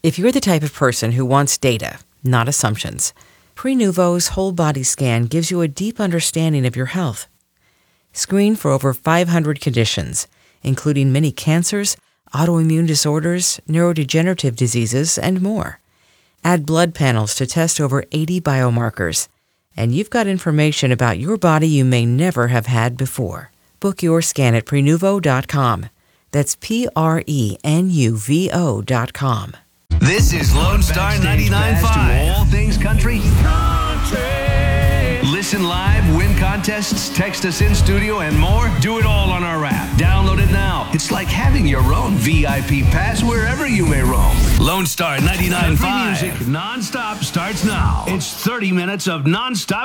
If you're the type of person who wants data, not assumptions, Prenuvo's whole body scan gives you a deep understanding of your health. Screen for over 500 conditions, including many cancers, autoimmune disorders, neurodegenerative diseases, and more. Add blood panels to test over 80 biomarkers, and you've got information about your body you may never have had before. Book your scan at Prenuvo.com. That's Prenuvo.com. This is Lone Star 99.5. All things country. Listen live, win contests, text us in studio, and more. Do it all on our app. Download it now. It's like having your own VIP pass wherever you may roam. Lone Star 99.5. Music nonstop starts now. It's 30 minutes of nonstop